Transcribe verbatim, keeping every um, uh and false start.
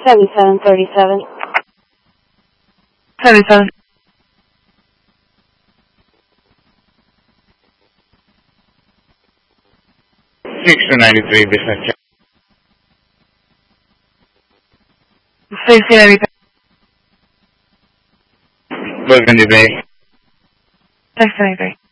seventy-seven thirty-seven. seventy-seven. six two ninety-three, business check. six two ninety-three. Burgundy Bay. six two ninety-three.